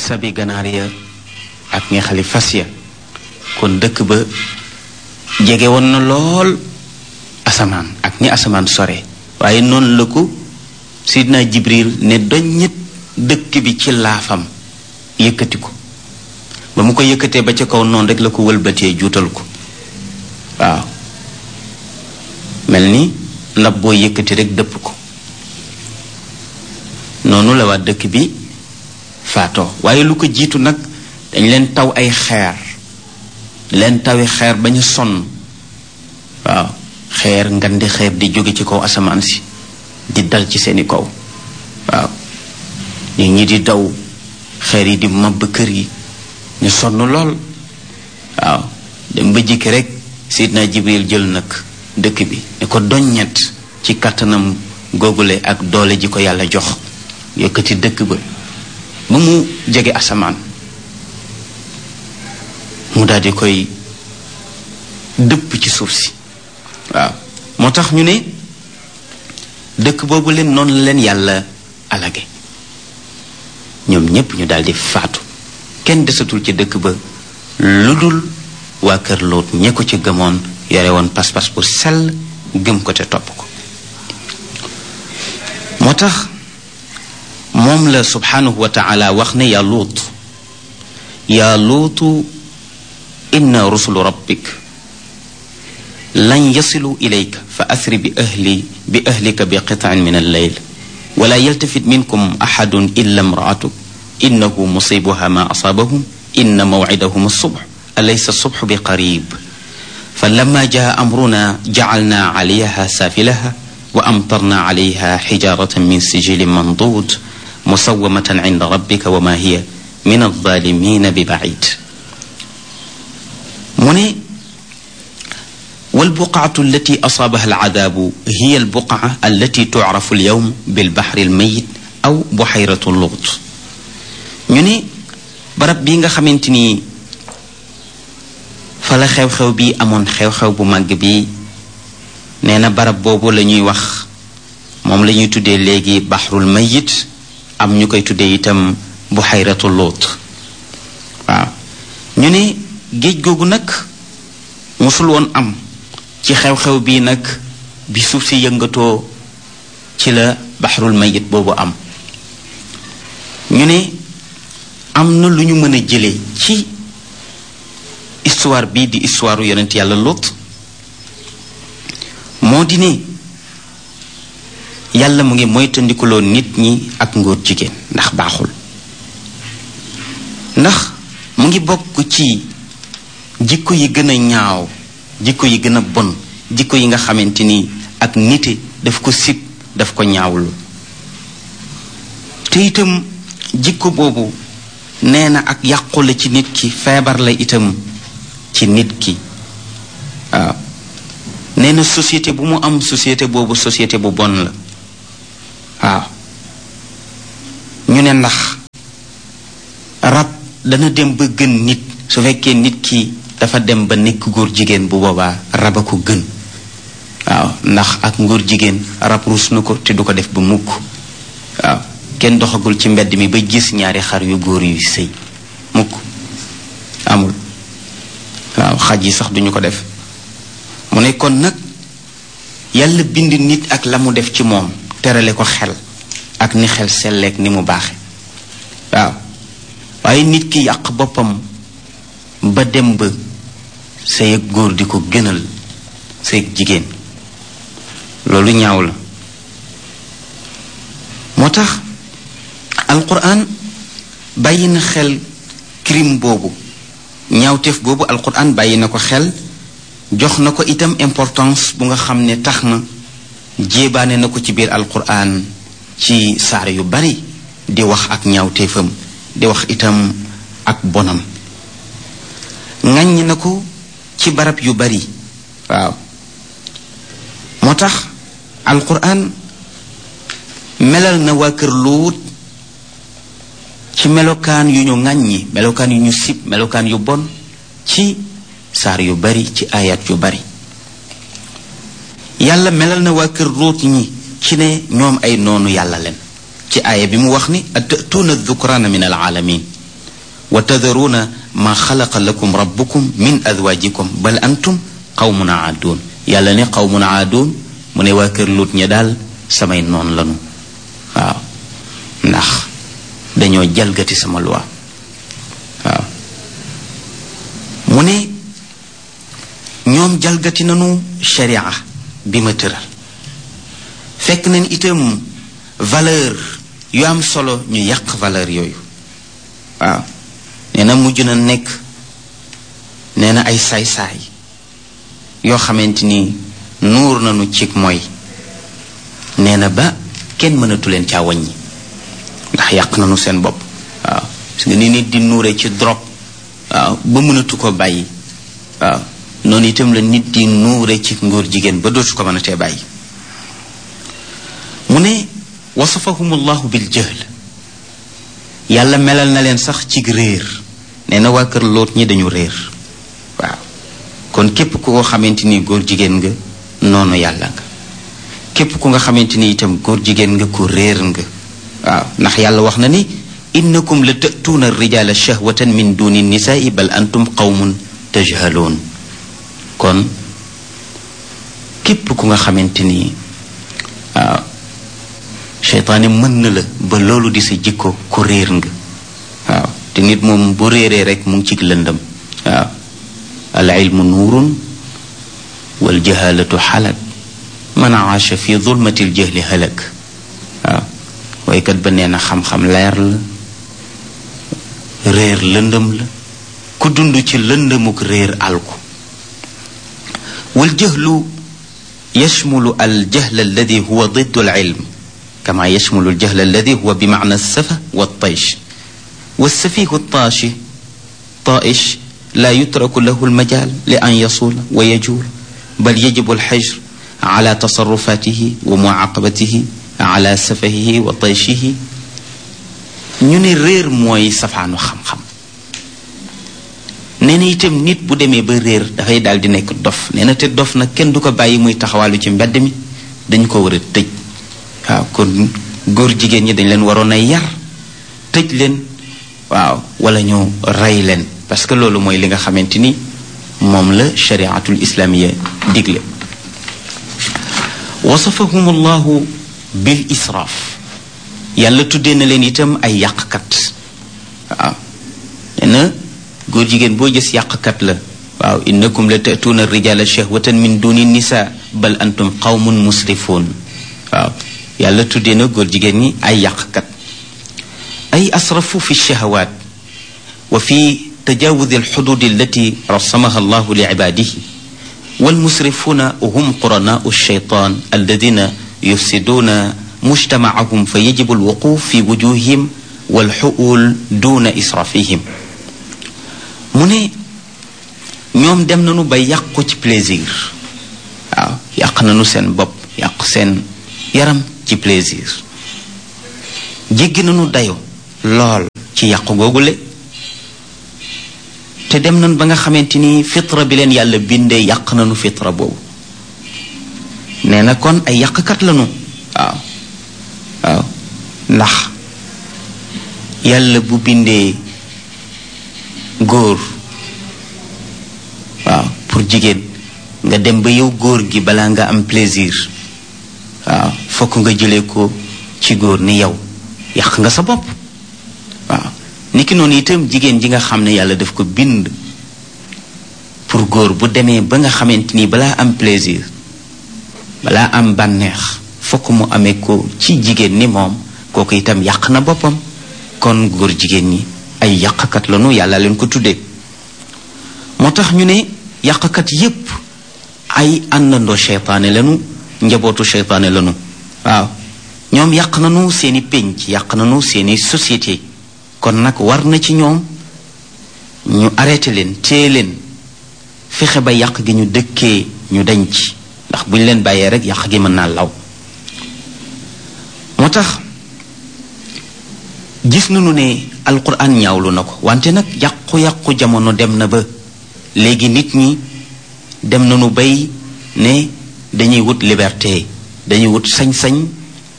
sabi ganaar ya ak ñeexali fas ya kon dëkk ba jege woon na lool asamaan ak ni asamaan sore waaye noonu la ko Sidna Jibril ne doññit dëkk bi ci laafam yëkkati ko ba mu ko yëkkatee ba ca kaw noonu rek la ko wëlbatee juutal ko waaw mel ni ndab boo yëkkati rek dëpp ko noonu la waa dëkk bi faatoo waaye lu ko jiitu nag dañ leen taw ay xeer leen tawi xeer ba ñu sonn waaw xeer ngandi xeer di jóge ci kaw asamaan si di dal ci seeni kaw waaw nit ñi di daw xeer yi di mabb kër yi ñu sonn lool waaw dem ba jikki rek Sidna Jibril jël nag dëkk bi ne ko doññet ci kàttanam googule ak doole ji ko yàlla jox yëkkati dëkk ba ba mu jege asamaan mu daldi koy dëpp ci suuf si waaw moo tax ñu ne dëkk boobu leen noonu la leen yàlla alage ñoom ñépp ñu daldi faatu kenn desatul ci dëkk ba lu dul waa kër Lóot ñe ko ci gëmoon yore woon pas-pas bu sell gëm ko te topp ko moo tax moom la subhanahu wa taala wax ne yaa luutu inna rusulu rabbik lan yasilu ilayka fa asri bi ahlika bi qitaan min alleyl wala yaltafit minkum ahadun illa imraatuk innahu musibuha ma asaabahum inna mawcidahum alsubh alaysa alsubhu bi qarib فلما جاء أمرنا جعلنا عليها سافلها وأمطرنا عليها حجارة من سجيل منضود مسومة عند ربك وما هي من الظالمين ببعيد من والبقعة التي أصابها العذاب هي البقعة التي تعرف اليوم بالبحر الميت أو بحيرة اللغط من برب بيغا خامتيني fala xew-xew bi amoon xew-xew bu màgg bi nee na barab boobu la ñuy wax moom la ñuy tuddee léegi baxrul mayit am ñu koy tuddee itam buxayratu Luut waaw ñu ne géej googu nag musul woon am ci xew-xew bii nag bi suuf si yëngatoo ci la baxrul mayit boobu am ñu ne am na lu ñu mën a jëlee ci histoire bii di histoire yonent yàlla Lóot moo di ne yàlla mu ngi moytandikuloo nit ñi ak ngóor jigéen ndax baaxul ndax mu ngi bokk ci jikko yi gën a ñaaw jikko yi gën a bon jikko yi nga xamante ni ak nite daf ko sib daf ko ñaawlu te itam jikko boobu nee na ak yàqu la ci nit ki feebar la itam ci nit ki waaw nee na société bu mu am société boobu société bu bon la waaw ñu ne ndax rab dana dem ba gën nit su fekkee nit ki dafa dem ba nekk góor jigéen bu boobaa rab a ko gën waaw ndax ak ngóor jigéen rab ruus na ko te du ko def ba mukk waaw kenn doxagul ci mbedd mi ba gis ñaari xar yu góor yu sëy mukk amul waaw xaj yi sax duñu ko def mu ne kon nag yàlla bind nit ak la mu def ci moom terale ko xel ak ni xel selleek ni mu baaxe waaw waaye nit ki yàq boppam ba dem ba sëy ak góor di ko gënal sëy ak jigéen loolu ñaaw la moo tax alquran bàyyi na xel crime boobu ñaawteef boobu alquran bàyyi na ko xel jox na ko itam importance bu nga xam ne tax na jéebaane na ko ci biir alquran ci saar yu bari di wax ak ñaawteefam di wax itam ak bonam ŋàññ na ko ci barab yu bari waaw moo tax alquran melal na waa kër Luut ci melokaan yu ñu ŋàññi melokaan yu ñu sib melokaan yu bon ci saar yu bari ci ayat yu bari yàlla melal na waa kër Luut ñi ci ne ñoom ay noonu yàlla leen ci aaya bi mu wax ni atatuuna dhukrana min alalamin wa tadharuna ma xalaqa lakum rabbukum min azwajikum bal antum qawmun aadun yàlla ne qawmun aadun mu ne waa kër Luut ña daal samay noon lanu waaw ndax dañoo jalgati sama loi waaw mu ne ñoom jalgati nanu sharia bi ma tëral fekk nañ itam valeur yu am solo ñu yàq valeur yooyu waaw nee na mujj na nekk nee na ay saay-saay yoo xamante ni nuur nañu ci mooy nee na ba kenn mënatu leen caa wàññi ndax yàq nañu seen bopp waaw parce que ni nit di nuure ci drogue waaw ba mënatu ko bàyyi waaw noonu itam la nit di nuure ci ngóor jigéen ba dootu ko mën a tee bàyyi mu ne wasafahumullahu bil jahl yàlla melal na leen sax ci réer nee na waa kër Lóot ñi dañu réer waaw kon képp ku ko xamante ni góor jigéen nga noonu yàlla nga képp ku nga xamante ni itam góor jigéen nga ku réer nga waaw ndax yàlla wax na ni innakum la ta'tuuna ar-rijaala shahwatan min duni nisaai bal antum qawmun tajhaloon kon képp ku nga xamante ni waaw seytaane mën na la ba loolu di sa jikko ku réer nga waaw te nit moom bu réeree rek mu ngi ci lëndëm waaw al ilmu nuurun wal jahalatu xalak man aasha fi zulmati l jahli halak waaw waykat ba nee na xam-xam leer la réer lëndëm la ku dund ci lëndëmuk réer alku wal jahlu yashmulu al jahl alladi huwa diddu al ilm كما يشمل الجهل الذي هو بمعنى السفه والطيش والسفيه الطائش لا يترك له المجال لأن يصول ويجول بل يجب الحجر على تصرفاته ومعاقبته على سفهه وطيشه ñu ne réer mooy safaanu xam-xam nee na itam nit bu demee ba réer dafay daal di nekk dof nee na te dof nag kenn du ko bàyyi muy taxawaalu ci mbedd mi dañ ko war a tëj waaw kon góor jigéen ñi dañ leen waroon a yar tëj leen waaw wala ñu rey leen parce que loolu mooy li nga xamante ni moom la shariatul islamiya digle wasafahum allahu bil israaf yàlla tuddee na leen itam ay yàqkat waaw nee na góor jigéen boo gis yàqkat la waaw innakum la ta'tuuna rijala shahwatan min duni nisa bal antum qawmun musrifoon waaw yàlla tuddee na góor jigéen ñi ay yàqkat ay asrafu fi shahawaat wa fi tajawudi alxudud allati rasamaha allahu li ibadihi walmusrifuna hum quranaau alshaytan alladina yufsiduna mujtamacahum fa yajibu alwuquf fi wujuhihim walxuul duna israfihim mu ne ñoom dem nañu ba yàqu ci plaisir waaw yàq nañu seen bopp yàq seen yaram ci plaisir jéggi nañu dayo lool ci yàqu googule te dem nañ ba nga xamante ni fitra bi leen yàlla bindee yàq nañu fitra boobu nee na kon ay yàqkat lañu waaw waaw ndax yàlla bu bindee góor waaw pour jigéen nga dem ba yow góor gi balaa nga am plaisir waaw fokk nga jëlee ko ci góor ni yow yàq nga sa bopp waaw niki noonu itam jigéen ji nga xam ne yàlla daf ko bind pour góor bu demee ba nga xamante ni balaa am plaisir balaa am bànneex fokk mu amee ko ci jigéen ni moom kooku itam yàq na boppam kon góor jigéen ñi ay yàqkat lañu yàlla leen ko tuddee moo tax ñu ne yàqkat yépp ay àndandoo seytaane lañu njabootu seytaane lañu waaw ñoom yàq nañu seeni pénc yàq nañu seeni société kon nag war na ci ñoom ñu arrêté leen téye leen fexe ba yàq gi ñu dëkkee ñu dañ ci ndax bu ñu leen bàyyee rek yàq gi mën naa law moo tax gis nañu ne alquran ñaawlu na ko wante nag yàqu-yàqu jamono dem na ba léegi nit ñi dem nañu bay ne dañuy wut liberté dañuy wut sañ-sañ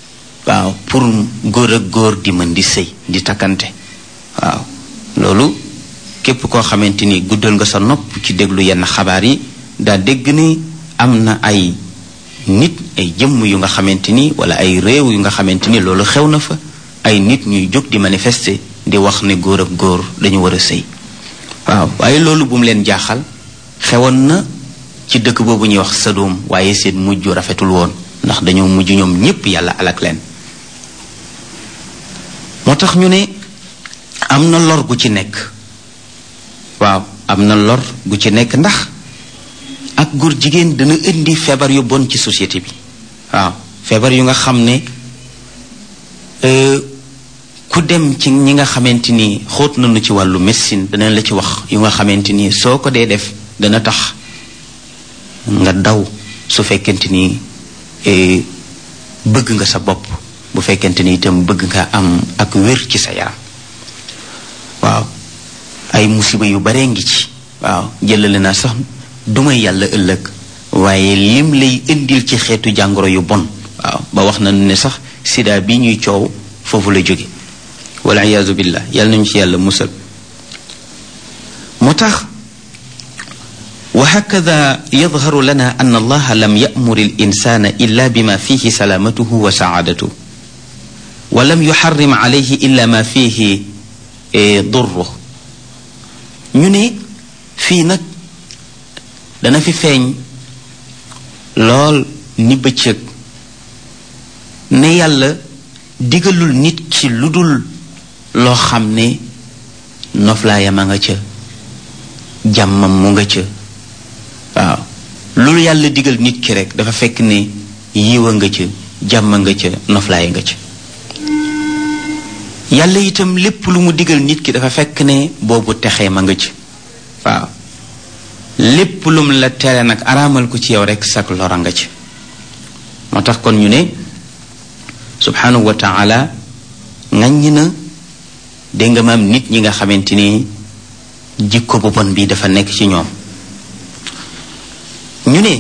waaw pour góor ak góor di mën di sëy di takkante waaw loolu képp koo xamante ni guddal nga sa nopp ci déglu yenn xabaar yi daa dégg ni am na ay nit ay jëmm yu nga xamante ni wala ay réew yu nga xamante ni loolu xew na fa ay nit ñuy jóg di manifester di wax ne góor ak góor dañu war a sëy waaw waaye loolu bu mu leen jaaxal xewoon na ci dëkk boobu ñuy wax Sadom waaye seen mujj rafetul woon ndax dañoo mujj ñoom ñépp yàlla alak leen moo tax ñu ne am na lor gu ci nekk waaw am na lor gu ci nekk ndax ak góor jigéen dana indi feebar yu bon ci société bi waaw feebar yu nga xam ne ku dem ci ñi nga xamante ni xóot nañu ci wàllu médecine dana la ci wax yu nga xamante ni soo ko dee def dana tax nga daw su fekkente ni bëgg nga sa bopp bu fekkente ni itam bëgg nga am ak wér ci sa yaram waaw ay musiba yu bare ngi ci waaw jëlale naa sax dumay yàlla ëllëg waaye lim lay indil ci xeetu jàngoro yu bon waaw ba wax na ne sax sida bi ñuy coow foofu la jóge wala iyaazu billah yàlla nañu ci yàlla musal moo tax وهكذا يظهر لنا أن الله لم يأمر الإنسان إلا بما فيه سلامته وسعادته ولم يحرم عليه إلا ما فيه ضره ñu ne fii nag dana fi feeñ lool ni bëccëg ne yàlla digalul nit ki lu dul loo xam ne noflaayam a nga ca jàmmam mu nga ca waaw loolu yàlla digal nit ki rek dafa fekk ne yiwa nga ca jàmm nga ca noflaay nga ca yàlla itam lépp lu mu digal nit ki dafa fekk ne boobu texee ma nga ca waaw lépp lum la tere nag araamal ko ci yow rek sak lora nga ca moo tax kon ñu ne subhanahu wa taala ŋàññi na dégg nga maam nit ñi nga xamante ni jikko bu bon bi dafa nekk ci ñoom ñu ne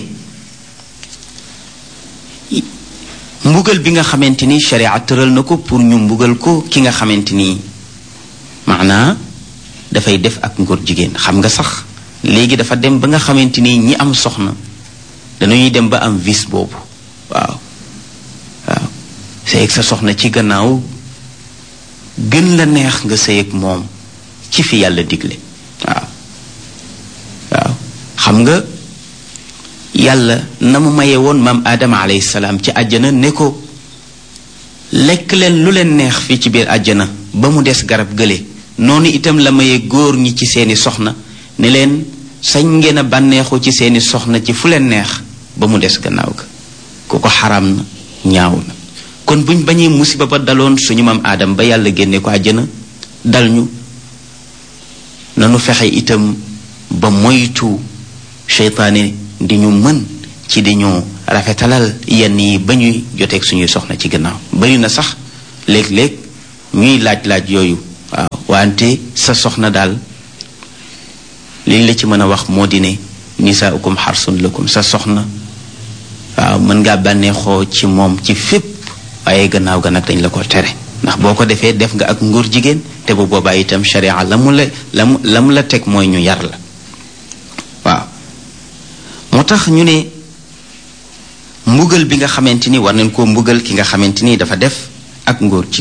mbugal bi nga xamante ni sharia tëral na ko pour ñu mbugal ko ki nga xamante ni maanaa dafay def ak ngóor jigéen xam nga sax léegi dafa dem ba nga xamante ni ñi am soxna dañuy dem ba am vice boobu waaw waaw sëy ak sa soxna ci gannaaw gën la neex nga sëy ak moom ci fi yàlla digle waaw waaw xam nga yàlla na mu maye woon maam aadama alayhi salaam ci àjjana ne ko lekk leen lu leen neex fii ci biir àjjana ba mu des garab gële noonu itam la maye góor ñi ci seeni soxna ne leen sañ ngeen a bànneexu ci seeni soxna ci fu leen neex ba mu des gannaaw ga ku ko xaram na ñaaw na kon buñ bañee musiba ba daloon suñu maam aadam ba yàlla génne ko àjjana dal ñu nanu fexe itam ba moytu seytaane di ñu mën ci di ñu rafetalal yenn yi ba ñuy joteeg suñuy soxna ci gannaaw bari na sax léeg-léeg ñuy laaj yooyu waaw wante sa soxna daal liñ la ci mën a wax moo di ne nisaaukum xarsun lakum sa soxna waaw mën ngaa bànneexoo ci moom ci fépp waaye gannaaw ga nag dañ la ko tere ndax boo ko defee def nga ak ngóor jigéen te bu boobaa itam sharia la mu la teg mooy ñu yar la waaw moo tax ñu ne mbugal bi nga xamante ni war nañ koo mbugal ki nga xamante ni dafa def ak ngóor jigéen